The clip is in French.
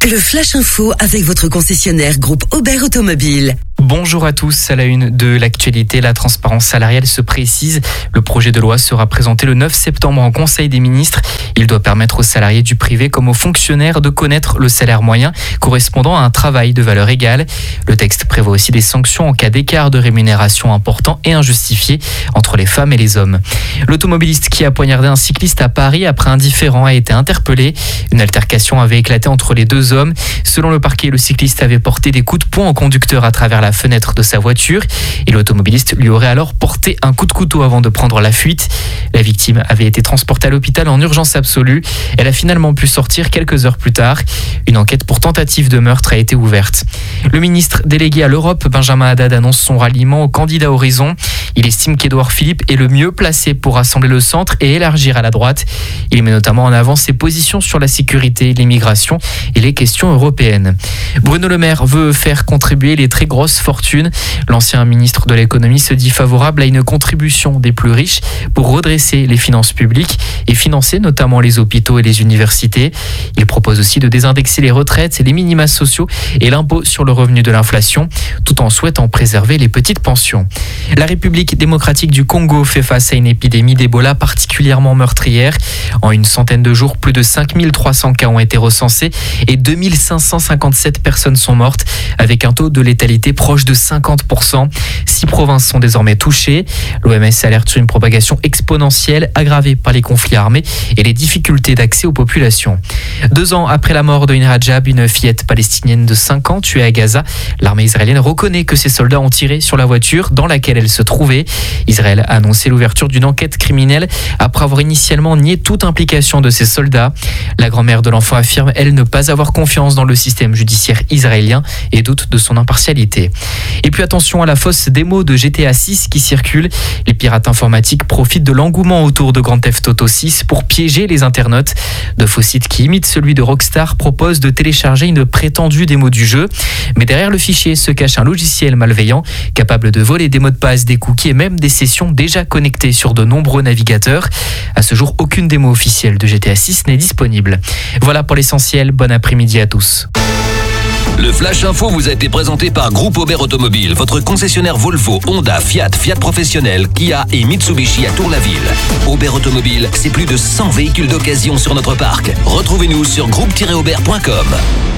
Le Flash Info avec votre concessionnaire groupe Aubert Automobile. Bonjour à tous, à la une de l'actualité, la transparence salariale se précise. Le projet de loi sera présenté le 9 septembre en Conseil des ministres. Il doit permettre aux salariés du privé comme aux fonctionnaires de connaître le salaire moyen correspondant à un travail de valeur égale. Le texte prévoit aussi des sanctions en cas d'écart de rémunération important et injustifié entre les femmes et les hommes. L'automobiliste qui a poignardé un cycliste à Paris après un différend a été interpellé. Une altercation avait éclaté entre les deux hommes. Selon le parquet, le cycliste avait porté des coups de poing au conducteur à travers la fenêtre de sa voiture et l'automobiliste lui aurait alors porté un coup de couteau avant de prendre la fuite. La victime avait été transportée à l'hôpital en urgence absolue. Elle a finalement pu sortir quelques heures plus tard. Une enquête pour tentative de meurtre a été ouverte. Le ministre délégué à l'Europe, Benjamin Haddad, annonce son ralliement au candidat Horizon. Il estime qu'Édouard Philippe est le mieux placé pour rassembler le centre et élargir à la droite. Il met notamment en avant ses positions sur la sécurité, l'immigration et les questions européennes. Bruno Le Maire veut faire contribuer les très grosses fortunes. L'ancien ministre de l'économie se dit favorable à une contribution des plus riches pour redresser les finances publiques et financer notamment les hôpitaux et les universités. Il propose aussi de désindexer les retraites, les minima sociaux et l'impôt sur le revenu de l'inflation, tout en souhaitant préserver les petites pensions. La République démocratique du Congo fait face à une épidémie d'Ebola particulièrement meurtrière. En une centaine de jours, plus de 5300 cas ont été recensés et 2557 personnes sont mortes, avec un taux de létalité proche de 50%. 6 provinces sont désormais touchées. L'OMS alerte sur une propagation exponentielle aggravée par les conflits armés et les difficultés d'accès aux populations. 2 ans après la mort de Rajab, une fillette palestinienne de 5 ans tuée à Gaza, l'armée israélienne reconnaît que ses soldats ont tiré sur la voiture dans laquelle elle se trouvait. Israël a annoncé l'ouverture d'une enquête criminelle après avoir initialement nié toute implication de ses soldats. La grand-mère de l'enfant affirme, elle, ne pas avoir confiance dans le système judiciaire israélien et doute de son impartialité. Et puis attention à la fausse démo de GTA 6 qui circule. Les pirates informatiques profitent de l'engouement autour de Grand Theft Auto 6 pour piéger les internautes. De faux sites qui imitent celui de Rockstar proposent de télécharger une prétendue démo du jeu. Mais derrière le fichier se cache un logiciel malveillant capable de voler des mots de passe, des cookies et même des sessions déjà connectées sur de nombreux navigateurs. À ce jour, aucune démo officielle de GTA 6 n'est disponible. Voilà pour l'essentiel. Bon après-midi à tous. Le Flash Info vous a été présenté par Groupe Aubert Automobile, votre concessionnaire Volvo, Honda, Fiat, Fiat Professionnel, Kia et Mitsubishi à Tour-la-Ville. Aubert Automobile, c'est plus de 100 véhicules d'occasion sur notre parc. Retrouvez-nous sur groupe-aubert.com.